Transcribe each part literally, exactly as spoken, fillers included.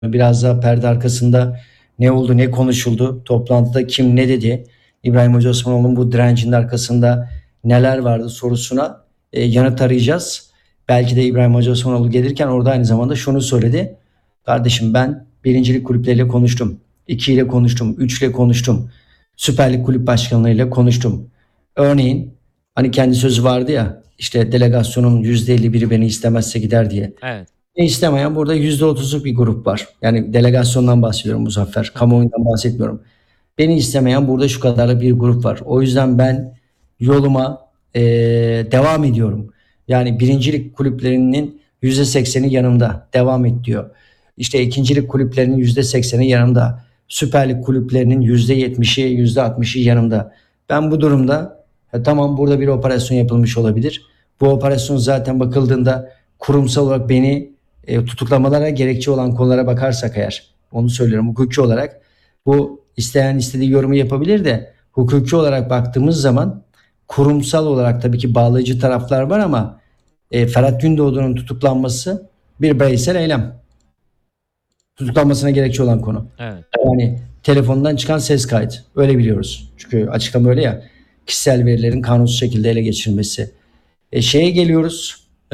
Biraz daha perde arkasında ne oldu, ne konuşuldu, toplantıda kim ne dedi, İbrahim Hoca Osmanoğlu'nun bu direncinin arkasında neler vardı sorusuna e, yanıt arayacağız. Belki de İbrahim Hoca Osmanoğlu gelirken orada aynı zamanda şunu söyledi. Kardeşim ben birincilik kulüpleriyle konuştum. iki ile konuştum. üç ile konuştum. Süper Lig kulüp başkanlarıyla konuştum. Örneğin hani kendi sözü vardı ya, işte delegasyonun yüzde elli biri beni istemezse gider diye. Evet. Ne istemeyen burada yüzde otuzluk bir grup var. Yani delegasyondan bahsediyorum Muzaffer. Kamuoyundan bahsetmiyorum. Beni istemeyen burada şu kadarlık bir grup var. O yüzden ben yoluma e, devam ediyorum. Yani birincilik kulüplerinin yüzde sekseni yanımda. Devam et diyor. İşte ikincilik kulüplerinin yüzde sekseni yanımda. Süper Lig kulüplerinin yüzde yetmişi, yüzde altmışı yanımda. Ben bu durumda e, tamam burada bir operasyon yapılmış olabilir. Bu operasyon zaten bakıldığında kurumsal olarak beni e, tutuklamalara gerekçe olan konulara bakarsak eğer, onu söylüyorum hukuki olarak, bu isteyen istediği yorumu yapabilir de hukuki olarak baktığımız zaman kurumsal olarak tabii ki bağlayıcı taraflar var ama e, Ferhat Gündoğdu'nun tutuklanması bir bireysel eylem. Tutuklanmasına gerekçe olan konu. Evet. Yani telefondan çıkan ses kaydı. Öyle biliyoruz. Çünkü açıklama öyle ya. Kişisel verilerin kanunsuz şekilde ele geçirilmesi. E, şeye geliyoruz. E,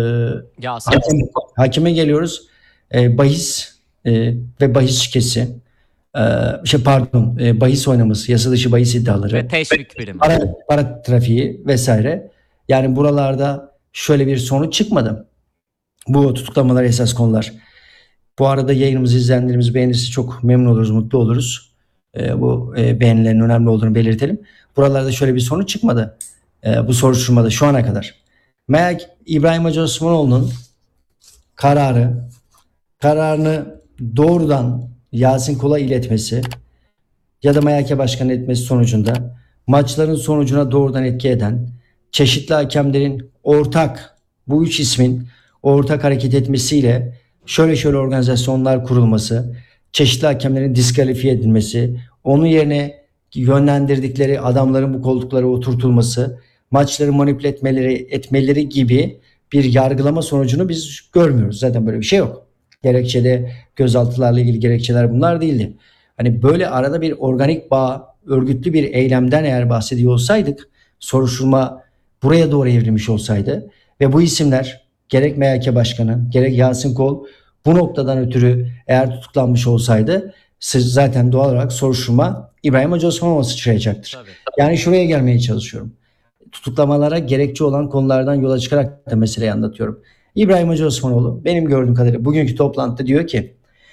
hakim, hakime geliyoruz. E, bahis e, ve bahis şikesi. E, şey pardon, e, bahis oynaması, yasa dışı bahis iddiaları. Ve teşvik primi. Para, para trafiği vesaire. Yani buralarda şöyle bir sonuç çıkmadı. Bu tutuklamalar esas konular. Bu arada yayınımızı izleyenlerimiz beğenirse çok memnun oluruz, mutlu oluruz. E, bu e, beğenilerin önemli olduğunu belirtelim. Buralarda şöyle bir sonuç çıkmadı. E, bu soruşturmada şu ana kadar. Meğer İbrahim Hoca Osmanoğlu'nun kararı, kararını doğrudan Yasin Kol'a iletmesi ya da M Y K Başkanı etmesi sonucunda maçların sonucuna doğrudan etki eden çeşitli hakemlerin ortak, bu üç ismin ortak hareket etmesiyle şöyle şöyle organizasyonlar kurulması, çeşitli hakemlerin diskalifiye edilmesi, onun yerine yönlendirdikleri adamların bu koltuklara oturtulması, maçları manipüle etmeleri, etmeleri gibi bir yargılama sonucunu biz görmüyoruz. Zaten böyle bir şey yok. Gerekçede gözaltılarla ilgili gerekçeler bunlar değildi. Hani böyle arada bir organik bağ, örgütlü bir eylemden eğer bahsediyor olsaydık, soruşturma buraya doğru evrilmiş olsaydı ve bu isimler gerek M Y K Başkanı, gerek Yasin Kol bu noktadan ötürü eğer tutuklanmış olsaydı zaten doğal olarak soruşturma İbrahim Hoca Osmanoğlu'na sıçrayacaktır. Tabii. Yani şuraya gelmeye çalışıyorum. Tutuklamalara gerekçe olan konulardan yola çıkarak da meseleyi anlatıyorum. İbrahim Hoca Osmanoğlu benim gördüğüm kadarıyla bugünkü toplantıda diyor ki,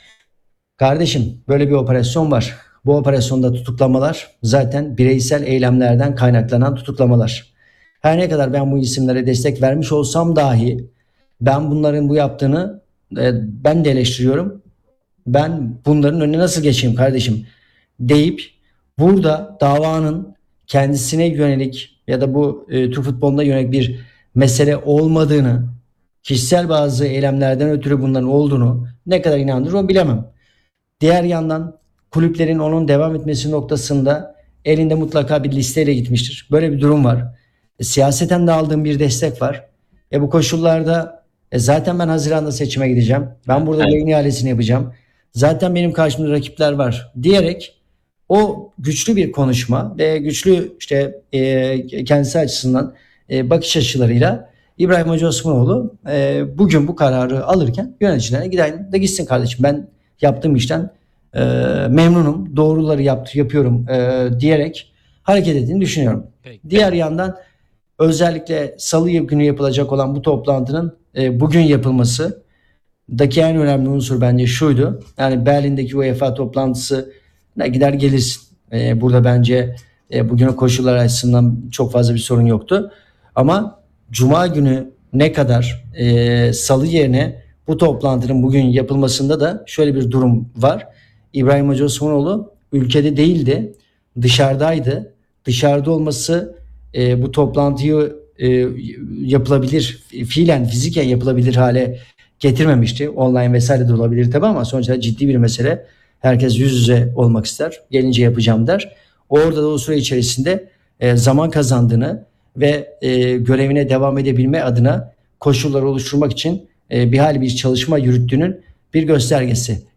kardeşim böyle bir operasyon var. Bu operasyonda tutuklamalar zaten bireysel eylemlerden kaynaklanan tutuklamalar. Her ne kadar ben bu isimlere destek vermiş olsam dahi ben bunların bu yaptığını e, ben de eleştiriyorum. Ben bunların önüne nasıl geçeyim kardeşim deyip burada davanın kendisine yönelik ya da bu e, Türk futboluna yönelik bir mesele olmadığını, kişisel bazı eylemlerden ötürü bunların olduğunu ne kadar inandırır o bilemem. Diğer yandan kulüplerin onun devam etmesi noktasında elinde mutlaka bir listeyle gitmiştir. Böyle bir durum var. E, siyaseten de aldığım bir destek var. E, bu koşullarda e, zaten ben Haziran'da seçime gideceğim. Ben burada yayın ihalesini yapacağım. Zaten benim karşımda rakipler var diyerek o güçlü bir konuşma ve güçlü işte e, kendisi açısından e, bakış açılarıyla İbrahim Hoca Osmanoğlu e, bugün bu kararı alırken yöneticilerine giden de gitsin kardeşim ben yaptığım işten e, memnunum, doğruları yaptı, yapıyorum e, diyerek hareket ettiğini düşünüyorum. Peki. Diğer yandan özellikle Salı günü yapılacak olan bu toplantının e, bugün yapılması daki en önemli unsur bence şuydu. Yani Berlin'deki UEFA toplantısı ne gider gelirsin. E, burada bence e, bugünün koşullar açısından çok fazla bir sorun yoktu. Ama Cuma günü ne kadar e, Salı yerine bu toplantının bugün yapılmasında da şöyle bir durum var. İbrahim Hoca Osmanoğlu ülkede değildi, dışarıdaydı. Dışarıda olması e, bu toplantıyı e, yapılabilir, fiilen fiziken yapılabilir hale getirmemişti. Online vesaire de olabilir tabii ama sonuçta ciddi bir mesele. Herkes yüz yüze olmak ister. Gelince yapacağım der. Orada da o süre içerisinde e, zaman kazandığını ve e, görevine devam edebilme adına koşulları oluşturmak için e, bir hali bir çalışma yürüttüğünün bir göstergesi.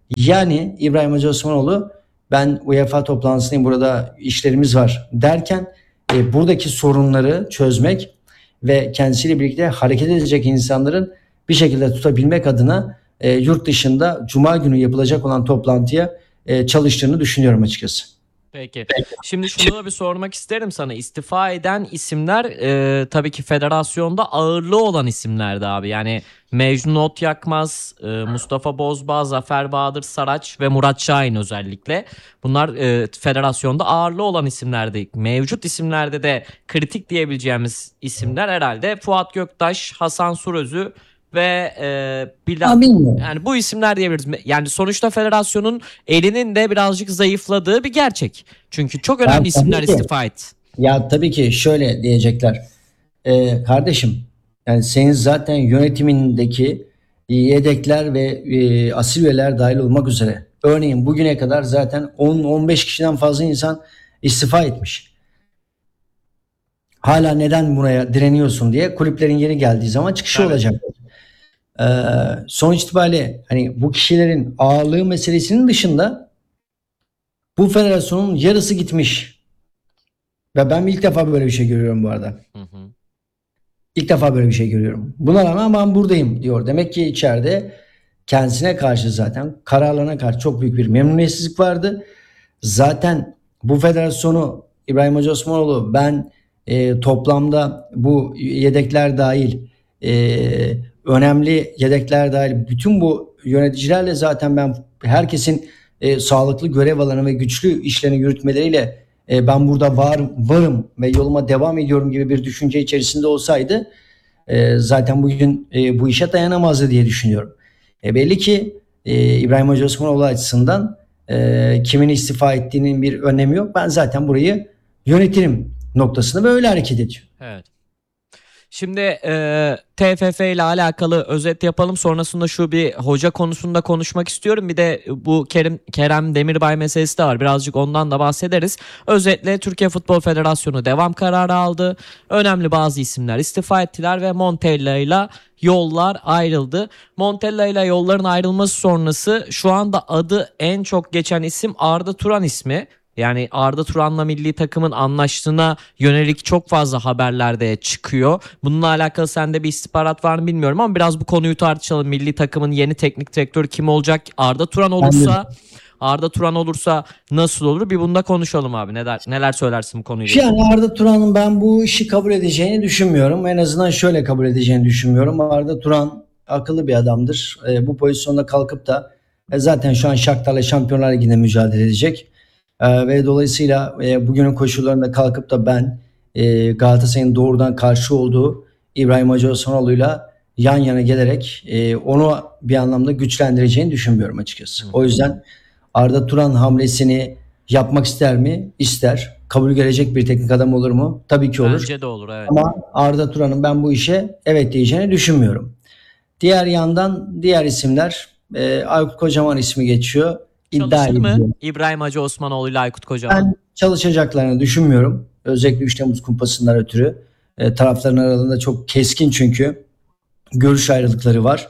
Yani İbrahim Hacı Osmanoğlu ben UEFA toplantısındayım, burada işlerimiz var derken e, buradaki sorunları çözmek ve kendisiyle birlikte hareket edecek insanların bir şekilde tutabilmek adına e, yurt dışında Cuma günü yapılacak olan toplantıya e, çalıştığını düşünüyorum açıkçası. Peki. Şimdi şunu da bir sormak isterim sana. İstifa eden isimler e, tabii ki federasyonda ağırlığı olan isimlerdi abi. Yani Mecnun Otyakmaz, e, Mustafa Bozbağ, Zafer Bahadır Saraç ve Murat Şahin özellikle. Bunlar e, federasyonda ağırlığı olan isimlerdi. Mevcut isimlerde de kritik diyebileceğimiz isimler herhalde Fuat Göktaş, Hasan Surözü ve e, Bilal. Yani bu isimler diyebiliriz. Yani sonuçta federasyonun elinin de birazcık zayıfladığı bir gerçek. Çünkü çok önemli Ya, isimler tabii ki. istifa etti. Ya tabii ki şöyle diyecekler. Ee, kardeşim, yani senin zaten yönetimindeki yedekler ve e, asil üyeler dahil olmak üzere. Örneğin bugüne kadar zaten on on beş kişiden fazla insan istifa etmiş. Hala neden buraya direniyorsun diye kulüplerin yeri geldiği zaman çıkışı Evet. olacak. Ee, sonuç itibariyle hani bu kişilerin ağırlığı meselesinin dışında bu federasyonun yarısı gitmiş. Ve ben ilk defa böyle bir şey görüyorum bu arada. Hı hı. İlk defa böyle bir şey görüyorum. Buna rağmen ben buradayım diyor. Demek ki içeride kendisine karşı, zaten kararlarına karşı çok büyük bir memnuniyetsizlik vardı. Zaten bu federasyonu İbrahim Hacı Osmanoğlu ben e, toplamda bu yedekler dahil e, önemli yedekler dahil bütün bu yöneticilerle zaten ben herkesin e, sağlıklı görev alanı ve güçlü işlerini yürütmeleriyle e, ben burada var, varım ve yoluma devam ediyorum gibi bir düşünce içerisinde olsaydı e, zaten bugün e, bu işe dayanamazdı diye düşünüyorum. E, belli ki e, İbrahim Hacı Osmanoğlu açısından e, kimin istifa ettiğinin bir önemi yok. Ben zaten burayı yönetirim noktasında böyle hareket ediyor. Evet. Şimdi e, T F F ile alakalı özet yapalım. Sonrasında şu bir hoca konusunda konuşmak istiyorum. Bir de bu Kerem, Kerem Demirbay meselesi de var. Birazcık ondan da bahsederiz. Özetle Türkiye Futbol Federasyonu devam kararı aldı. Önemli bazı isimler istifa ettiler ve Montella ile yollar ayrıldı. Montella ile yolların ayrılması sonrası şu anda adı en çok geçen isim Arda Turan ismi. Yani Arda Turan'la milli takımın anlaştığına yönelik çok fazla haberlerde çıkıyor. Bununla alakalı sende bir istihbarat var mı bilmiyorum ama biraz bu konuyu tartışalım. Milli takımın yeni teknik direktörü kim olacak? Arda Turan olursa Arda Turan olursa nasıl olur? Bir bunda konuşalım abi. Neler neler söylersin bu konuyla? Yani Arda Turan'ın ben bu işi kabul edeceğini düşünmüyorum. En azından şöyle kabul edeceğini düşünmüyorum. Arda Turan akıllı bir adamdır. E, bu pozisyonda kalkıp da e, zaten şu an Shakhtar'la Şampiyonlar Ligi'nde mücadele edecek. Ee, ve dolayısıyla e, bugünün koşullarında kalkıp da ben e, Galatasaray'ın doğrudan karşı olduğu İbrahim Hacı Osmanoğlu'yla yan yana gelerek e, onu bir anlamda güçlendireceğini düşünmüyorum açıkçası. O yüzden Arda Turan hamlesini yapmak ister mi? İster. Kabul görecek bir teknik adam olur mu? Tabii ki olur. Bence de olur, evet. Ama Arda Turan'ın ben bu işe evet diyeceğini düşünmüyorum. Diğer yandan diğer isimler, e, Aykut Kocaman ismi geçiyor. Çalışır mı İbrahim Hacı Osmanoğlu ile Aykut Kocaman? Ben çalışacaklarını düşünmüyorum. Özellikle üç Temmuz kumpasından ötürü. E, tarafların aralarında çok keskin çünkü görüş ayrılıkları var.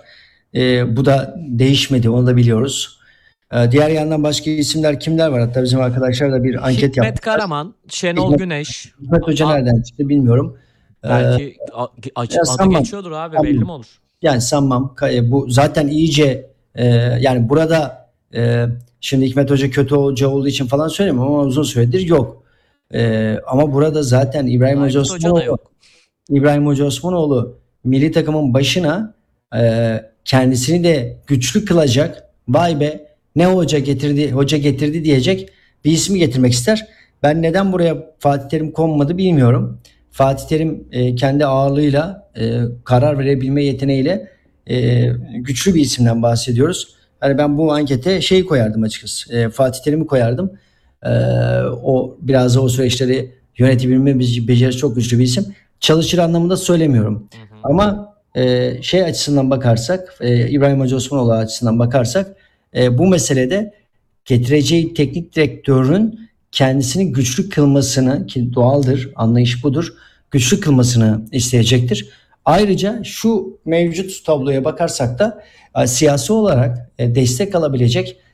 E, bu da değişmedi, onu da biliyoruz. E, diğer yandan başka isimler kimler var? Hatta bizim arkadaşlar da bir anket yaptılar. Hikmet Karaman, Şenol Hikmet, Güneş. Hikmet Hoca nereden çıktı bilmiyorum. Belki e, adı sanmam. geçiyordur abi, Sanmam. belli mi olur? Yani sanmam. Bu zaten iyice e, yani burada e, şimdi Hikmet Hoca kötü hoca olduğu için falan söylemiyorum ama uzun süredir yok. Ee, ama burada zaten İbrahim Hoca Osmanoğlu, İbrahim Hoca Osmanoğlu milli takımın başına e, kendisini de güçlü kılacak, vay be ne hoca getirdi hoca getirdi diyecek bir ismi getirmek ister. Ben neden buraya Fatih Terim konmadı bilmiyorum. Fatih Terim e, kendi ağırlığıyla e, karar verebilme yeteneğiyle e, güçlü bir isimden bahsediyoruz. Hani ben bu ankete şey koyardım açıkçası. E, Fatih Terim'i koyardım. Ee, o biraz da o süreçleri yönetebilme becerisi çok güçlü bir isim. Çalışır anlamında söylemiyorum. Hı hı. Ama e, şey açısından bakarsak, e, İbrahim Hacı Osmanoğlu açısından bakarsak e, bu meselede getireceği teknik direktörün kendisini güçlü kılmasını, ki doğaldır, anlayış budur, güçlü kılmasını isteyecektir. Ayrıca şu mevcut tabloya bakarsak da e, siyasi olarak e, destek alabilecek